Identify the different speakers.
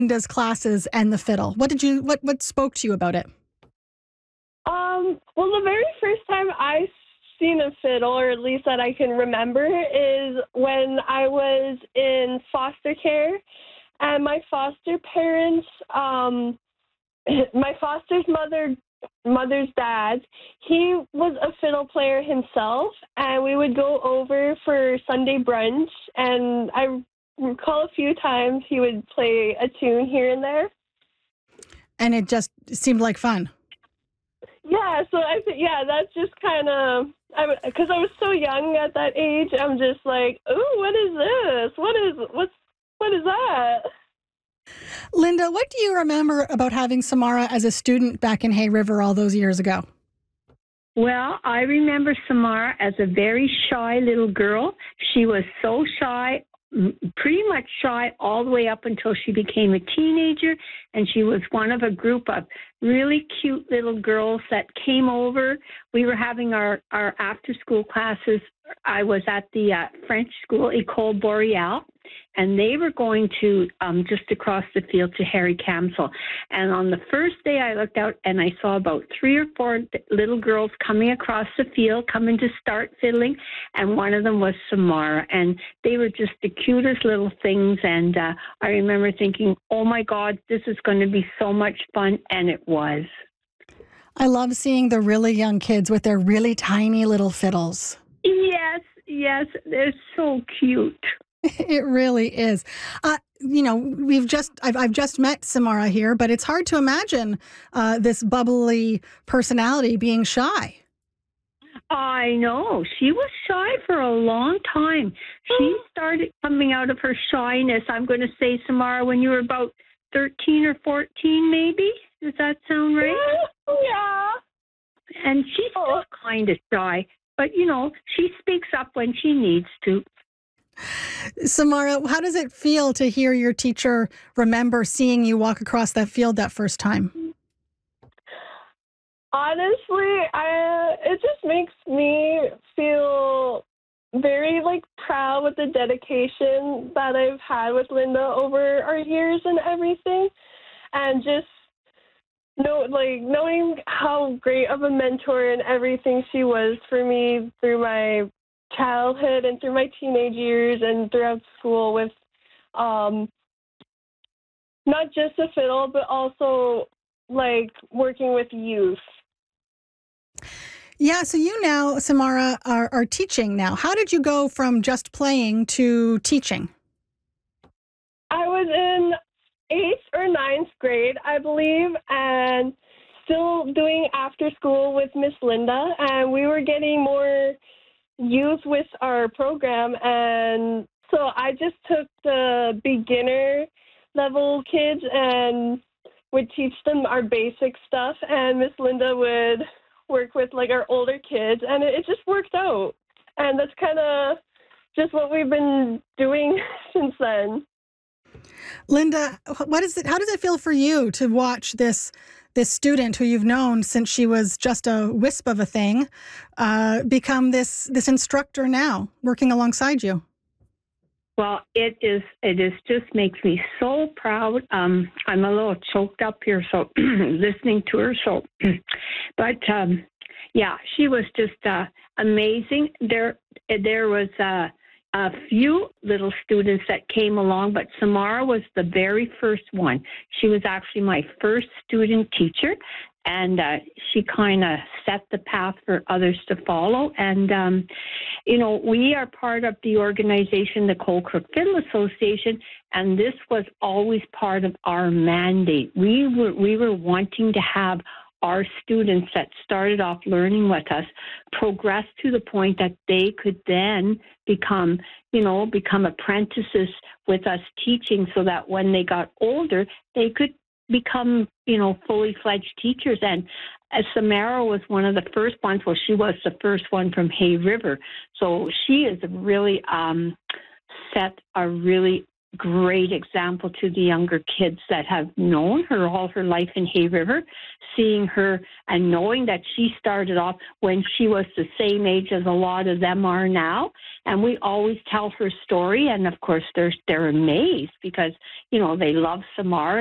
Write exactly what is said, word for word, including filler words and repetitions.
Speaker 1: Linda's classes and the fiddle? What did you what what spoke to you about it?
Speaker 2: Um, well, the very first time I seen a fiddle, or at least that I can remember, is when I was in foster care, and my foster parents, um, my foster's mother, mother's dad, he was a fiddle player himself, and we would go over for Sunday brunch, and I recall a few times he would play a tune here and there.
Speaker 1: And it just seemed like fun.
Speaker 2: Yeah, so I think, yeah, that's just kind of, because I, I was so young at that age, I'm just like, ooh, what is this? What is, what's, what is that?
Speaker 1: Linda, what do you remember about having Samara as a student back in Hay River all those years ago?
Speaker 3: Well, I remember Samara as a very shy little girl. She was so shy, pretty much shy all the way up until she became a teenager, and she was one of a group of really cute little girls that came over. We were having our, our after-school classes. I was at the uh, French school, École Boreale, and they were going to um, just across the field to Harry Camsell. And on the first day, I looked out and I saw about three or four little girls coming across the field, coming to start fiddling, and one of them was Samara. And they were just the cutest little things. And uh, I remember thinking, oh my God, this is going to be so much fun, and it was.
Speaker 1: I love seeing the really young kids with their really tiny little fiddles.
Speaker 3: Yes, yes, they're so cute.
Speaker 1: It really is. Uh, you know, we've just I've I've just met Samara here, but it's hard to imagine uh, this bubbly personality being shy.
Speaker 3: I know. She was shy for a long time. She started coming out of her shyness, I'm going to say, Samara, when you were about thirteen or fourteen, maybe? Does that sound right?
Speaker 2: Yeah.
Speaker 3: And she's still kind of shy, but, you know, she speaks up when she needs to.
Speaker 1: Samara, how does it feel to hear your teacher remember seeing you walk across that field that first time?
Speaker 2: Honestly, I it just makes me feel very like proud with the dedication that I've had with Linda over our years and everything, and just know like knowing how great of a mentor and everything she was for me through my childhood and through my teenage years and throughout school with um, not just the fiddle, but also like working with youth.
Speaker 1: Yeah, so you now, Samara, are, are teaching now. How did you go from just playing to teaching?
Speaker 2: I was in eighth or ninth grade, I believe, and still doing after school with Miss Linda, and we were getting more youth with our program, and so I just took the beginner level kids and would teach them our basic stuff, and Miss Linda would work with like our older kids, and it, it just worked out, and that's kind of just what we've been doing since then.
Speaker 1: Linda, what is it? How does it feel for you to watch this this student who you've known since she was just a wisp of a thing uh, become this this instructor now, working alongside you?
Speaker 3: Well, it is. It is just makes me so proud. Um, I'm a little choked up here, so listening to her. So, but um, yeah, she was just uh, amazing. There, there was. Uh, A few little students that came along, but Samara was the very first one. She was actually my first student teacher, and uh, she kind of set the path for others to follow. And, um, you know, we are part of the organization, the Colquitt Fiddle Association, and this was always part of our mandate. We were, we were wanting to have our students that started off learning with us progress to the point that they could then become, you know, become apprentices with us teaching, so that when they got older, they could become, you know, fully fledged teachers. And as Samara was one of the first ones, well, she was the first one from Hay River. So she is really um, set a really great example to the younger kids that have known her all her life in Hay River, seeing her and knowing that she started off when she was the same age as a lot of them are now. And we always tell her story. And of course, they're, they're amazed because, you know, they love Samara.